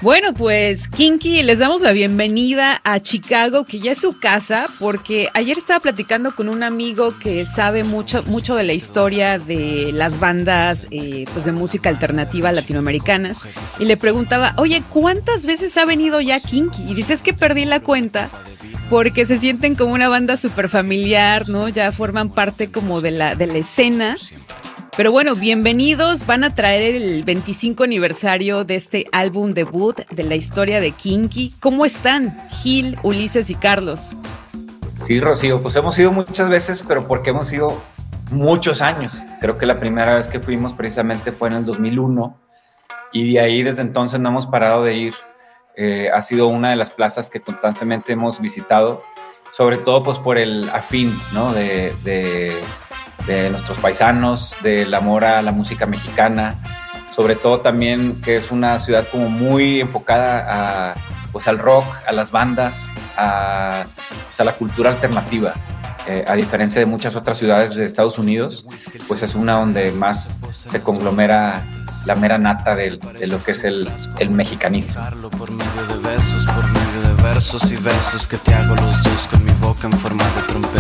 Bueno, pues Kinky, les damos la bienvenida a Chicago, que ya es su casa, porque ayer estaba platicando con un amigo que sabe mucho de la historia de las bandas pues de música alternativa latinoamericanas, y le preguntaba, oye, ¿cuántas veces ha venido ya Kinky? Y dice, es que perdí la cuenta, porque se sienten como una banda súper familiar, ¿no? Ya forman parte como de la escena. Pero bueno, bienvenidos, van a traer el 25 aniversario de este álbum debut de la historia de Kinky. ¿Cómo están, Gil, Ulises y Carlos? Sí, Rocío, pues hemos ido muchas veces, pero porque hemos ido muchos años. Creo que la primera vez que fuimos precisamente fue en el 2001 y de ahí desde entonces no hemos parado de ir. Ha sido una de las plazas que constantemente hemos visitado, sobre todo pues por el afín, ¿no? de nuestros paisanos, del amor a la música mexicana, sobre todo también que es una ciudad como muy enfocada pues al rock, a las bandas, a la cultura alternativa. A diferencia de muchas otras ciudades de Estados Unidos, pues es una donde más se conglomera la mera nata de lo que es el mexicanismo. Por medio de versos y versos que te hago los dos con mi boca en forma de trompeta.